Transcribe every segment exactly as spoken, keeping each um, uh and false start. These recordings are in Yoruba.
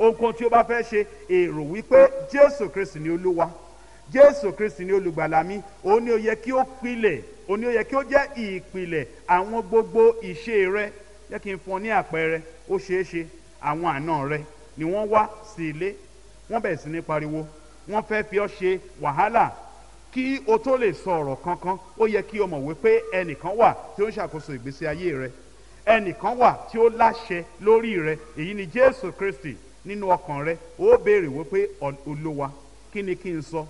ohunkóhun tí ó bá fẹ́ ṣe, èrò wípé Jésù Kristi ni Olúwa, Jésù Kristi ni olùgbàlà mi, òun ni ó yẹ kí ó pilẹ̀, òun ni ó yẹ kí ó jẹ́ ìpìlẹ̀ àwọn gbogbo ìṣe rẹ. Jẹ́ kí n fún ọ ní àpẹẹrẹ. Ó ṣeé ṣe àwọn àna rẹ ni wọ́n wá sí ilé, wọ́n bẹ̀rẹ̀ sí ní pariwo, wọ́n fẹ́ fi ọ́ ṣe wàhálà. Kí o tó lè sọ ọ̀rọ̀ kankan, ó yẹ kí o mọ̀ wípé ẹnìkan wà tí ó ń ṣàkóso ìgbésí ayé rẹ, ẹnìkan wà tí ó láṣẹ lórí rẹ, èyí ni Jésù Kristi. Nínú ọkàn rẹ ó béèrè wípé Olúwa, kí ni kí n sọ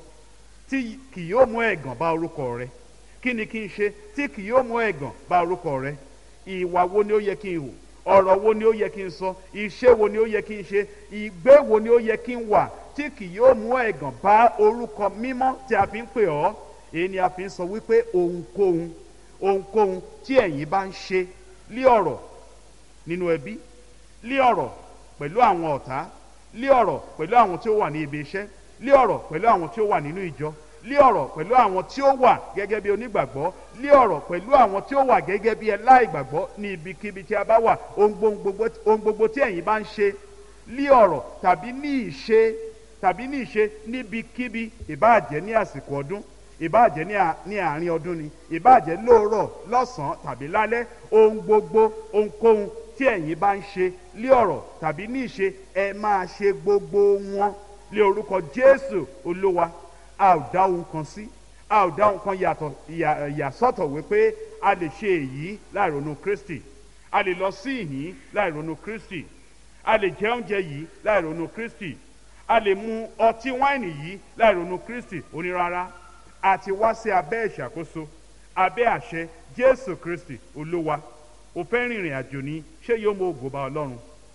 tí kì yóò mú ẹ̀gàn bá orúkọ rẹ? Kí ni kí n ṣe tí kì yóò mú ẹ̀gàn bá orúkọ rẹ? Ìwà wo ni ó yẹ kí n hù? Ọ̀rọ̀ wo ni ó yẹ kí n sọ? Iṣẹ́ wo ni ó yẹ kí n ṣe? Ìgbé wo ni ó yẹ kí n wà tí kì yóò mú ẹ̀gàn bá orúkọ mímọ́ tí a fi ń pè ọ́? Èyí ni a fi ń sọ wípé ohunkóhun ohunkóhun tí ẹ̀yin bá ń ṣe lí ọ̀rọ̀ nínú ẹbí, lí ọ̀rọ̀ pẹ̀lú àwọn ọ̀tá, lí ọ̀rọ̀ pẹ̀lú àwọn tí ó wà ní ibi iṣẹ́, lí ọ̀rọ̀ pẹ̀lú àwọn tí ó wà nínú ìjọ, lí ọ̀rọ̀ pẹ̀lú àwọn tí ó wà gẹ́gẹ́ bí onígbàgbọ́, lí ọ̀rọ̀ pẹ̀lú àwọn tí ó wà gẹ́gẹ́ bí aláìgbàgbọ́ ní ibikíbi tí a bá wà. Ohun gbogbo tí ẹ̀yin bá ń ṣe lí ọ̀rọ̀ tàbí ní ìṣe tàbí ní ìṣe níbikíbi, ìbáàjẹ́ ní àsìkò ọdún, ìbáàjẹ́ ní àárín ọdún ni, ìbáàjẹ́ lóòrọ̀, lọ́sàn-án tàbí lálẹ́, ohun gbogbo ohunkóhun tí ẹ̀yin bá ń ṣe lí ọ̀rọ̀ tàbí ní ìṣe, ẹ máa ṣe gbogbo wọn lé orúkọ Jésù Olúwa. A ò dá ohun kan sí, a ò dá ohun kan yàtọ̀ ìyàsọ́tọ̀ wípé a lè ṣe èyí láì ronú Kristi, a lè lọ sí ìyìn láì ronú Kristi, a lè jẹ oúnjẹ yìí láì ronú Kristi, a lè mu ọtí wáìnì yìí láì ronú Kristi. Ó ní rárá, a ti wá sí abẹ́ ìṣàkóso, abẹ́ àṣẹ Jésù Kristi Olúwa. O fẹ́ rìnrìn àjò ni, ṣé yóò mú ògo bá Ọlọ́run?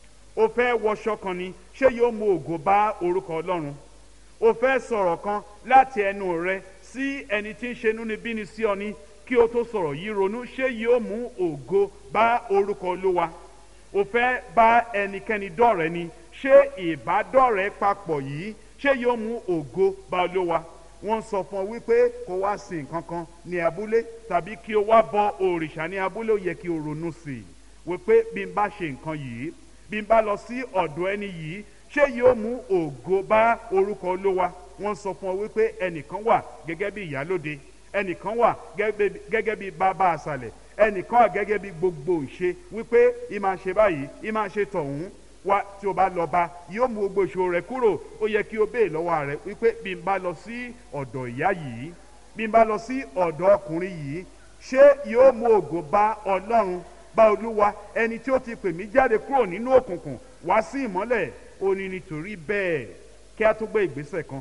O fẹ́ wọṣọ kan ni, ṣé yóò mú ògo bá orúkọ Ọlọ́run? O fẹ́ sọ̀rọ̀ kan láti ẹnu rẹ sí ẹni tí ń ṣe inúnibíni sí ọ ni, kí o tó sọ̀rọ̀ yìí ronú, ṣé yóò mú ògo bá orúkọ Olúwa? O fẹ́ bá ẹnikẹ́ni dọ̀rẹ́ ni, ṣé ìbádọ́rẹ́ papọ̀ yìí ṣé yóò mú ògo bá Olúwa? Wọ́n sọ fún ọ wípé kó wá sin nǹkan kan ní abúlé tàbí kí o wá bọ òrìṣà ní abúlé, ó yẹ kí o ronú sí i wípé bí n bá ṣe nǹkan yìí, bí n bá lọ sí ọ̀dọ̀ ẹni yìí, ṣé yóò mú ògo bá orúkọ Olúwa? Wọ́n sọ fún ọ wípé ẹnìkan wà gẹ́gẹ́ bí ìyálóde, ẹnìkan wà gẹ́gẹ́ bí bàbá àṣàlẹ̀, ẹnìkan wà gẹ́gẹ́ bí gbogbo ìṣe, wípé ìmáa ṣe báyìí, ìmáa ṣe tọ̀hún, wá tí o bá lọ bá yóò mú gbogbo ìṣòro rẹ kúrò. Ó yẹ kí o béè lọ́wọ́ rẹ wípé bí n bá lọ sí ọ̀dọ̀ ìyá yìí, bí n bá lọ sí ọ̀dọ̀ ọkùnrin yìí, ṣé yóò mú ògo bá Ọlọ́run, bá Olúwa, ẹni tí ó ti pè mí jáde kúrò nínú òkùnkùn wá sí ìmọ́lẹ̀? Ó ní nítorí bẹ́ẹ̀ kí a tó gbé ìgbésẹ̀ kan,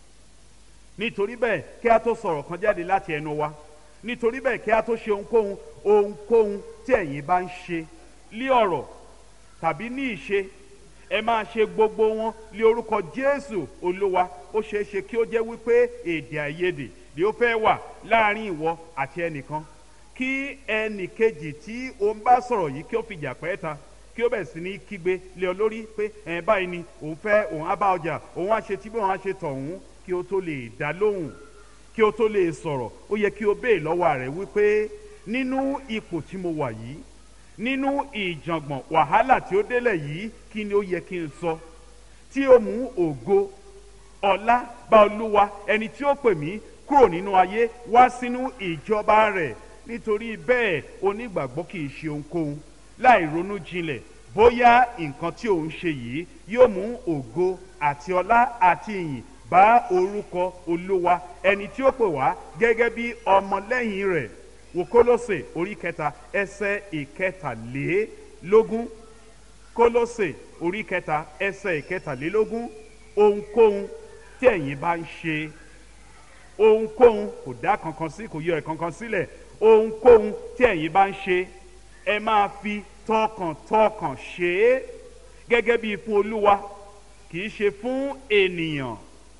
nítorí bẹ́ẹ̀ kí a tó sọ̀rọ̀ kan jáde láti ẹnu wa, nítorí bẹ́ẹ̀ kí a tó ṣe ohunkóhun ohunkóhun tí ẹ̀yin bá ń ṣe lí ọ̀rọ̀ tàbí ní ìṣe, ẹ máa ṣe gbogbo wọn lé orúkọ Jésù Olúwa. Ó ṣeé ṣe kí ó jẹ́ wípé èdè àìyedè ni ó fẹ́ wà láàrin ìwọ àti ẹnìkan, kí ẹnì kejì tí o ń bá sọ̀rọ̀ yìí kí ó fi jà pẹ́ ta, kí ó bẹ̀rẹ̀ sí ní kígbe lé ọ lórí pé ẹ̀ báyìí ni òun fẹ́, òun á bá ọjà, òun á ṣe tí bí òun á ṣe tọ̀hún. Kí o tó lè dá lóhùn, kí o tó lè sọ̀rọ̀, ó yẹ kí o béè lọ́wọ́ rẹ̀ wípé nínú ipò tí mo wà yìí, nínú ìjàngbọ̀n wàhálà tí ó délẹ̀ yìí, kí ni ó yẹ kí n sọ tí ó mú ògo ọlá bá Olúwa, ẹni tí ó pè mí kúrò nínú ayé wá sínú ìjọba rẹ̀? Nítorí bẹ́ẹ̀ onígbàgbọ́ kì í ṣe ohunkóhun láì ronú jinlẹ̀ bóyá nǹkan tí òun ṣe yìí yóò mú ògo àti ọlá àti ìyìn bá orúkọ Olúwa, ẹni tí ó pè wá gẹ́gẹ́ bí ọmọlẹ́yìn rẹ̀. Wò Kólósè orí kẹta ẹsẹ̀ ìkẹtàlélógún. Kólósè orí kẹta ẹsẹ̀ ìkẹtàlélógún. Ohunkóhun tí ẹ̀yin bá ń ṣe, ohunkóhun, kò dá kankan sí, kò yọ ẹ̀kankan sílẹ̀, ohunkóhun tí ẹ̀yin bá ń ṣe, ẹ máa fi tọkàntọkàn ṣe é gẹ́gẹ́ bí fún Olúwa, kì í ṣe fún ènìyàn.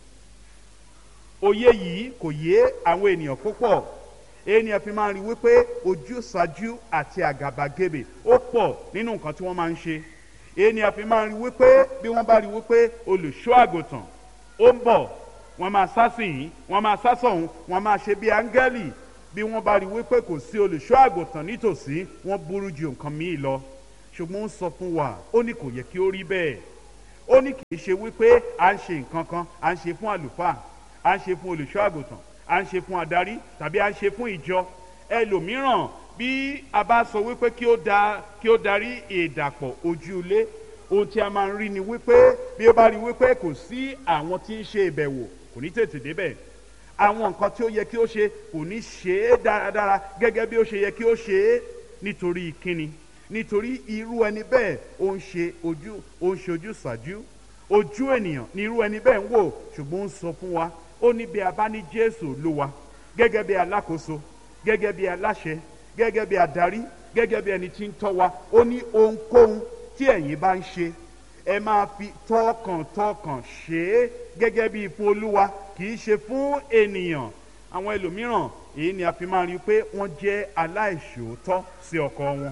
Òye yìí kò yé àwọn ènìyàn púpọ̀. Ènìyàn fi máa ń rí wípé ojúsàájú àti àgàbàgebè ó pọ̀ nínú nǹkan tí wọ́n máa ń ṣe. Ènìyàn fi máa ń rí wípé bí wọ́n bá rí wípé olùṣọ́ àgùntàn ó ń bọ̀, wọ́n máa sá sí yìí, wọ́n máa sá sọ̀hún, wọ́n máa ṣe bí áńgẹ́lì. Bí wọ́n bá rí wípé kò sí olùṣọ́ àgùntàn nítòsí, wọ́n burú ju nǹkan míì lọ. Ṣùgbọ́n ó ń sọ fún wa, ó ní kò yẹ kí ó rí bẹ́ẹ̀. ó ní kì í ṣe wípé à ń ṣe nǹkan kan à ń ṣe fún àlùfáà à ń ṣe fún olùṣọ́ àgùntàn à ń ṣe fún adarí tàbí à ń ṣe fún ìjọ. Ẹlòmíràn bí a bá sọ wípé kí ó da kí ó darí ìdàpọ̀ ojúlé, ohun tí a máa ń rí ni wípé bí ó bá rí wípé kò sí àwọn tí ń ṣe ìbẹ̀wò kò ní tètè débẹ̀. Àwọn nǹkan tí ó yẹ kí ó ṣe kò ní ṣe é dáradára gẹ́gẹ́ bí ó ṣe yẹ kí ó ṣe é. Nítorí kíni? Nítorí irú ẹni bẹ́ẹ̀ ó ń ṣe ojú ó ń ṣe ojú ṣàjú. Ojú ènìyàn ni irú ẹni bẹ́ẹ̀ ń wò, ṣùgbọ́n ó ń sọ fún wa, ó ní bí a bá ní Jésù Olúwa gẹ́gẹ́ bí alákòóso, gẹ́gẹ́ bí aláṣẹ, gẹ́gẹ́ bí adarí, gẹ́gẹ́ bí ẹni tí ń tọ́ wa, ó ní ohunkóhun tí ẹ̀yin bá ń ṣe ẹ máa fi tọkàntọkàn ṣe é gẹ́gẹ́ bí fún Olúwa, kì í ṣe fún ènìyàn. Àwọn ẹlòmíràn èyí ni a fi máa rí i pé wọ́n jẹ́ aláìṣòótọ́ sí ọkọ wọn.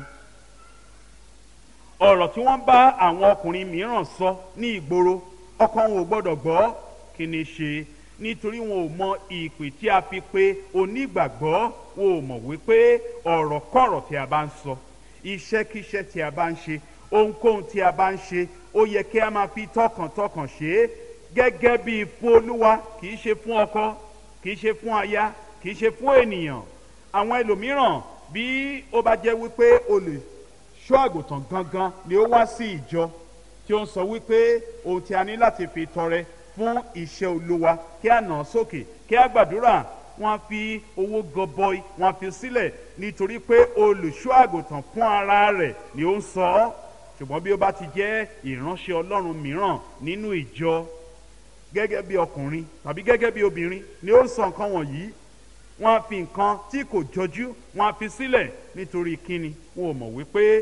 Ọ̀rọ̀ tí wọ́n bá àwọn ọkùnrin mìíràn sọ ní ìgboro, ọkọ wọn ò gbọ́dọ̀ gbọ́. Kí ni ṣe? Nítorí wọn ò mọ ìpè tí a fi pe onígbàgbọ́. Wọn ò mọ̀ wípé ọ̀rọ̀kọ̀rọ̀ tí a bá ń sọ, iṣẹ́kíṣẹ́ tí a bá ń ṣe, ohunkóhun tí a bá ń ṣe, ó yẹ kí a máa fi tọkàntọkàn ṣe é gẹ́gẹ́ bí fún Olúwa, kì í ṣe fún ọkọ, kì í ṣe fún aya, kì í ṣe fún ènìyàn. Àwọn ẹlòmíràn bí ó bá jẹ́ wípé olùṣọ́ àgùntàn gangan ni ó wá sí ìjọ tí ó ń sọ wípé ohun tí a ní láti fi tọrẹ fún iṣẹ́ Olúwa, kí a nà sókè, kí a gbàdúrà, wọ́n fi owó gọbọi wọ́n fi sílẹ̀ nítorí pé olùṣọ́ àgùntàn fún ara rẹ̀ ni ó ń sọ ọ́. Ṣùgbọ́n bí ó bá ti jẹ́ ìránṣẹ́ Ọlọ́run mìíràn nínú ìjọ, gẹ́gẹ́ bí ọkùnrin tàbí gẹ́gẹ́ bí obìnrin ni ó ń sọ nǹkan wọ̀nyí, wọ́n á fi nǹkan tí kò jọjú wọ́n á fi sílẹ̀. Nítorí kíni? Wọn ò mọ̀ wípé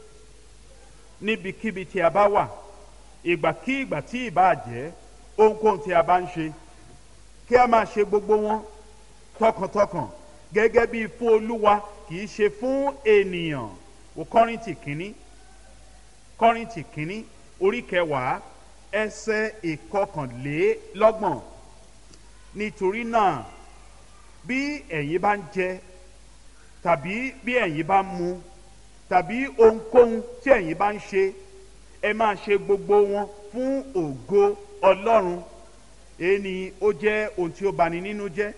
níbikíbi tí a bá wà, ìgbàkígbà tí ìbá jẹ́, ohunkóhun tí a bá ń ṣe, kí a máa ṣe gbogbo wọn tọkàntọkàn gẹ́gẹ́ bí fún Olúwa, kì í ṣe fún ènìyàn. Wo Kọ́ríńtì kínní Kọ́ríńtì kínní orí kẹwàá ẹsẹ̀ ìkọkànlélọ́gbọ̀n. Nítorí náà bí ẹ̀yin bá ń jẹ tàbí bí ẹ̀yin bá ń mu tàbí ohunkóhun tí ẹ̀yin bá ń ṣe, ẹ máa ṣe gbogbo wọn fún ògo Ọlọ́run. Èyí ni ó jẹ́ ohun tí ó bani nínú jẹ́.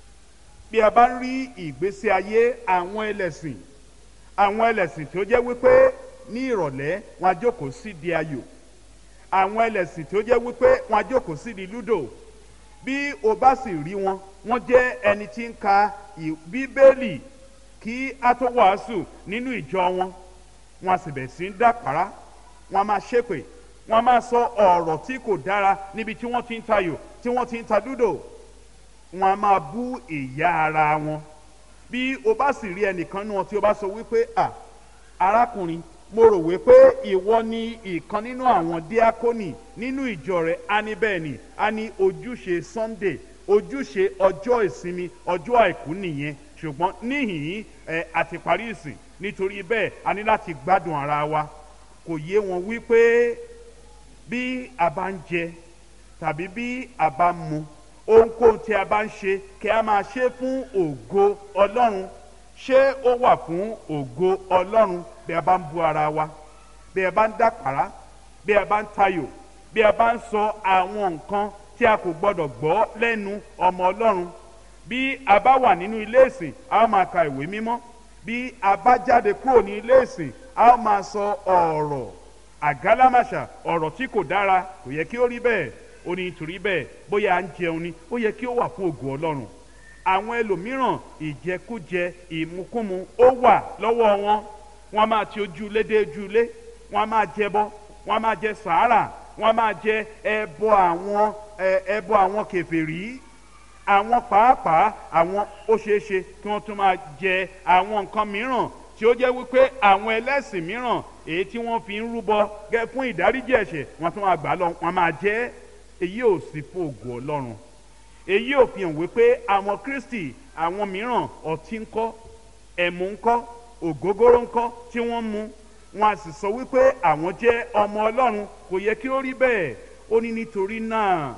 Bí a bá ń rí ìgbésí ayé àwọn ẹlẹ́sìn àwọn ẹlẹ́sìn tí ó jẹ́ wípé ní ìrọ̀lẹ́ wọn á jókòó sí di ayò, àwọn ẹlẹ́sìn tí ó jẹ́ wípé wọn á jókòó sí di lúdò, bí o bá sì rí wọn, wọ́n jẹ́ ẹni tí ń ka Bíbélì kí á tó wàásù nínú ìjọ wọn, wọn á sì bẹ̀ sí ń dàpárá, wọn á máa ṣépè, wọn á máa sọ ọ̀rọ̀ tí kò dára níbi tí wọ́n ti ń tayò, tí wọ́n ti ń ta lúdò, wọn á máa bú ìyá ara wọn. Bí o bá sì rí ẹnìkan nínú wọn tí o bá sọ wípé à arákùnrin, mo rò wípé ìwọ ni ìkan nínú àwọn díákónì nínú ìjọ rẹ, á ní bẹ́ẹ̀ ni, á ní ojúṣe Sunday, ojúṣe ọjọ́ ìsinmi, ọjọ́ àìkú nìyẹn, ṣùgbọ́n níhìn-ín ẹ àti parí ìsìn, nítorí bẹ́ẹ̀ a ní láti gbádùn ara wa. Kò yé wọn wípé bí a bá ń jẹ tàbí bí a bá ń mu, ohunkóhun tí a bá ń ṣe kí a máa ṣe fún ògo Ọlọ́run. Ṣé ó wà fún ògo Ọlọ́run bí a bá ń bú ara wa, bí a bá ń dàpárá, bí a bá ń tayò, bí a bá ń sọ àwọn nǹkan tí a kò gbọdọ̀ gbọ́ lẹ́nu ọmọ Ọlọ́run? Bí a bá wà nínú ilé ìsìn, a ó máa ka ìwé mímọ́. Bí a bá jáde kúrò ní ilé ìsìn, a ó máa sọ ọ̀rọ̀ àgálámàṣà, ọ̀rọ̀ tí kò dára. Kò yẹ kí ó rí bẹ́ẹ̀. Ó ní nítorí bẹ́ẹ̀, bóyá à ń jẹun ni, ó yẹ kí ó wà fún ògo Ọlọ́run. Àwọn ẹlòmíràn ìjẹkújẹ, ìmukúmu ó wà lọ́wọ́ wọn. Wọ́n máa ti ojú ilé dé ojú ilé, wọ́n máa jẹbọ, wọ́n máa jẹ sàárà, wọ́n máa jẹ ẹbọ àwọn ẹbọ àwọn kèfèrí. Àwọn pàápàá àwọn ó ṣeé ṣe kí wọ́n tún máa jẹ àwọn nǹkan mìíràn tí ó jẹ́ wípé àwọn ẹlẹ́sìn mìíràn èyí tí wọ́n fi ń rúbọ gẹ́ fún ìdáríjì ẹ̀ṣẹ̀, wọ́n tún máa gbà lọ, wọ́n máa jẹ. Èyí ò sí fún ògo Ọlọ́run. Èyí ò fi hàn wípé àwọn Kristi àwọn mìíràn ọtí ńkọ́, ẹmu ńkọ́, ògógóró ńkọ́ tí wọ́n mu, wọn a sì sọ wípé àwọn jẹ́ ọmọ Ọlọ́run. Kò yẹ kí ó rí bẹ́ẹ̀. Ó ní nítorí náà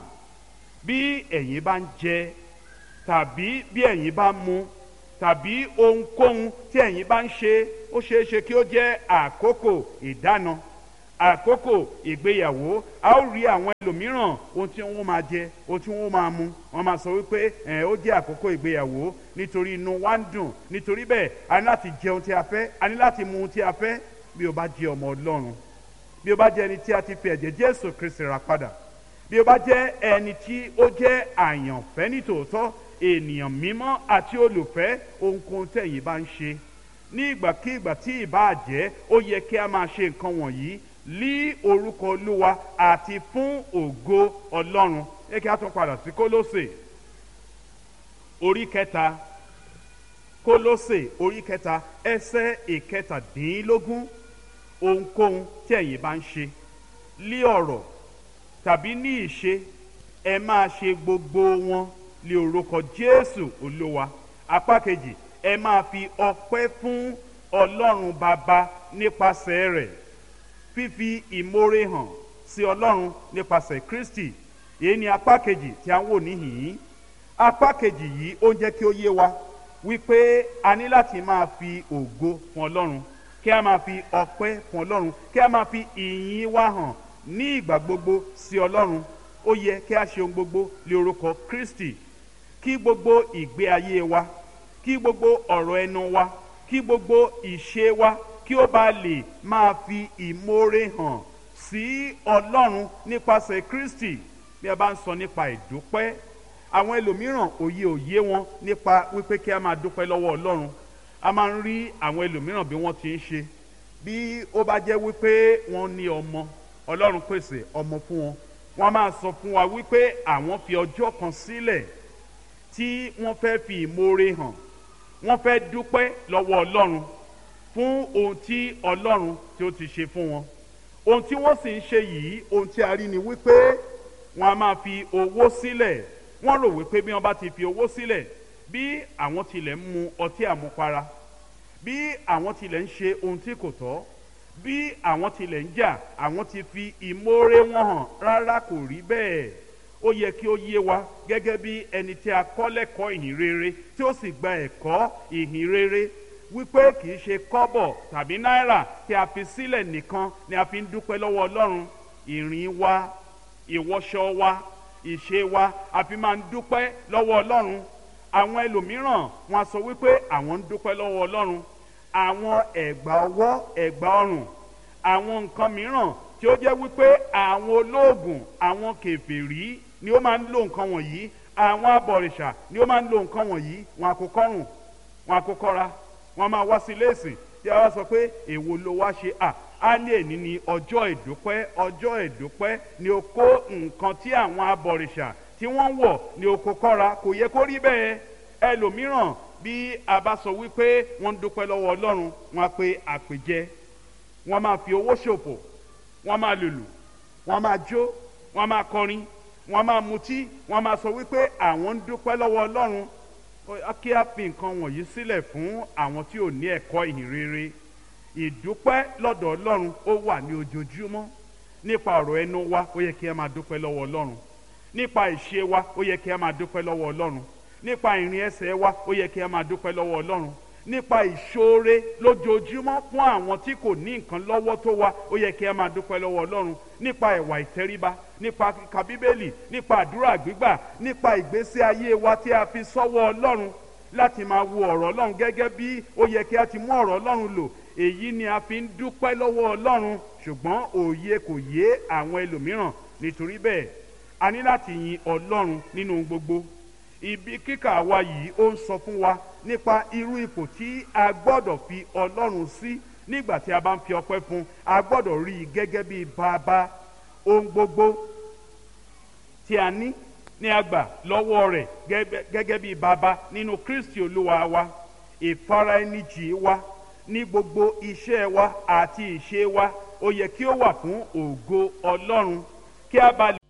bí ẹ̀yin bá ń jẹ tàbí bí ẹ̀yin bá ń mu tàbí ohunkóhun tí ẹ̀yin bá ń ṣe, ó ṣeé ṣe kí ó jẹ́ àkókò ìdáná, àkókò ìgbéyàwó a ó rí àwọn ẹlòmíràn ohun tí wọ́n máa jẹ ohun tí wọ́n máa mu wọ́n máa sọ wípé ẹ̀ ó jẹ́ àkókò ìgbéyàwó nítorí inú wa ń dùn nítorí bẹ́ẹ̀ a ní láti jẹ ohun tí a fẹ́ a ní láti mu ohun tí a fẹ́. Bí o bá jẹ́ ọmọ Ọlọ́run, bí o bá jẹ́ ẹni tí a ti fi ẹ̀jẹ̀ Jésù Kristi rà padà, bí o bá jẹ́ ẹni tí ó jẹ́ àyànfẹ́ nítòótọ́, ènìyàn mímọ́ àti olùfẹ́, ohunkóhun tẹ̀yin bá ń ṣe ní ìgbàkígbà tí ìbá jẹ́, ó yẹ kí a máa ṣe nǹkan wọ̀nyí lí orúkọ Olúwa àti fún ògo Ọlọ́run. Ẹ kí a tún padà sí Kólósè orí kẹta, Kólósè orí kẹta ẹsẹ̀ ìkẹtàdínlógún. Ohunkóhun tí ẹ̀yin bá ń ṣe lí ọ̀rọ̀ tàbí ní ìṣe, ẹ máa ṣe gbogbo wọn lí orúkọ Jésù Olúwa. Apá kejì, ẹ máa fi ọpẹ́ fún Ọlọ́run Baba nípasẹ̀ rẹ̀, fífi ìmoore hàn sí Ọlọ́run nípasẹ̀ Kristi. Èyí ni apá kejì tí a ń wò níhìn-ín. Apá kejì yìí ó ń jẹ́ kí ó yé wa wípé a ní láti máa fi ògo fún Ọlọ́run, kí a máa fi ọpẹ́ fún Ọlọ́run, kí a máa fi ìyìn wa hàn ní ìgbà gbogbo sí Ọlọ́run. Ó yẹ kí a ṣe ohun gbogbo lé orúkọ Kristi, kí gbogbo ìgbé ayé wa, kí gbogbo ọ̀rọ̀ ẹnu wa, kí gbogbo ìṣe wa kí ó bá lè máa fi ìmoore hàn sí Ọlọ́run nípasẹ̀ Kristi. Bí a bá ń sọ nípa ìdúpẹ́, àwọn ẹlòmíràn òye òye wọn nípa wípé kí a máa dúpẹ́ lọ́wọ́ Ọlọ́run. A máa ń rí àwọn ẹlòmíràn bí wọ́n ti ń ṣe. Bí ó bá jẹ́ wípé wọ́n ní ọmọ, Ọlọ́run pèsè ọmọ fún wọn, wọ́n máa sọ fún wa wípé àwọn fi ọjọ́ kan sílẹ̀ tí wọ́n fẹ́ fi ìmoore hàn, wọ́n fẹ́ dúpẹ́ lọ́wọ́ Ọlọ́run fún ohun tí Ọlọ́run tí ó ti ṣe fún wọn. Ohun tí wọ́n sì ń ṣe yìí, ohun tí a rí ni wípé wọ́n á máa fi owó sílẹ̀. Wọ́n rò wípé bí wọ́n bá ti fi owó sílẹ̀, bí àwọn tilẹ̀ ń mu ọtí àmupara, bí àwọn tilẹ̀ ń ṣe ohun tí kò tọ́, bí àwọn tilẹ̀ ń jà, àwọn ti fi ìmoore wọn hàn. Rárá, kò rí bẹ́ẹ̀. Ó yẹ kí ó yé wa gẹ́gẹ́ bí ẹni tí a kọ́ lẹ́kọ̀ọ́ ìhìn rere tí ó sì gba ẹ̀kọ́ ìhìn rere wípé kì í ṣe kọ́bọ̀ tàbí náírà tí a fi sílẹ̀ nìkan ni a fi ń dúpẹ́ lọ́wọ́ Ọlọ́run. Ìrìn wa, ìwọṣọ wa, ìṣe wa, a fi máa ń dúpẹ́ lọ́wọ́ Ọlọ́run. Àwọn ẹlòmíràn wọn a sọ wípé àwọn ń dúpẹ́ lọ́wọ́ Ọlọ́run. Àwọn ẹ̀gbà ọwọ́, ẹ̀gbà ọrùn, àwọn nǹkan mìíràn tí ó jẹ́ wípé àwọn olóògùn, àwọn kèfèrí ni ó máa ń lo nǹkan wọ̀nyí, àwọn abọ̀rìṣà ni ó máa ń lo nǹkan wọ̀nyí. Wọn a kó kọ́rùn, wọn a kó kọ́ra, wọn máa wá sí ilé ìsìn tí a wá sọ pé èwo ló wá ṣe. à á ní èní ni ọjọ́ ìdúpẹ́. Ọjọ́ ìdúpẹ́ ni o kó nǹkan tí àwọn abọ̀rìṣà tí wọ́n wọ̀ ni o kó kọ́ra. Kò yẹ kó rí bẹ́ẹ̀. Ẹlòmíràn bí a bá sọ wípé wọ́n ń dúpẹ́ lọ́wọ́ Ọlọ́run, wọ́n á pe àpèjẹ, wọ́n máa fi owó ṣòfò, wọ́n máa lùlù, wọ́n máa jó, wọ́n máa kọrin, wọ́n máa mutí, wọ́n máa sọ wípé àwọn ń dúpẹ́ lọ́wọ́ Ọlọ́run. Kí a fi nǹkan wọ̀nyí sílẹ̀ fún àwọn tí ò ní ẹ̀kọ́ ìhìn rere. Ìdúpẹ́ lọ́dọ̀ Ọlọ́run ó wà ní ojoojúmọ́. Nípa ọ̀rọ̀ ẹnu wa, ó yẹ kí a máa dúpẹ́ lọ́wọ́ Ọlọ́run. Nípa ìṣe wa, ó yẹ kí a máa dúpẹ́ lọ́wọ́ Ọlọ́run. Nípa ìrìn ẹsẹ̀ wa, ó yẹ kí a máa dúpẹ́ lọ́wọ́ Ọlọ́run. Nípa ìṣoore lójoojúmọ́ fún àwọn tí kò ní nǹkan lọ́wọ́ tó wa, ó yẹ kí a máa dúpẹ́ lọ́wọ́ Ọlọ́run. Nípa ìwà ìtẹríba, nípa kíka Bíbélì, nípa àdúrà gbígbà, nípa ìgbésí ayé wa tí a fi sọ́wọ́ Ọlọ́run láti máa wo ọ̀rọ̀ Ọlọ́run gẹ́gẹ́ bí ó yẹ kí a ti mú ọ̀rọ̀ Ọlọ́run lò. Èyí ni a fi ń dúpẹ́ lọ́wọ́ Ọlọ́run. Ṣùgbọ́n òye kò yé àwọn ẹlòmíràn. Nítorí bẹ́ẹ̀, a ní láti yin Ọlọ́run nínú gbogbo. Ibi kíkà wa yìí ó ń sọ fún wa nípa irú ipò tí a gbọ́dọ̀ fi Ọlọ́run sí nígbà tí a bá ń fi ọpẹ́ fún. A gbọ́dọ̀ rí i gẹ́gẹ́ bí bàbá. Ohun gbogbo tí a ní ní a gbà lọ́wọ́ rẹ̀ gẹ́gẹ́ bí bàbá nínú Kristi Olúwa wa. Ìfaraẹnijì wa ní gbogbo iṣẹ́ wa àti ìṣe wa ó yẹ kí ó wà fún ògo Ọlọ́run, kí a bá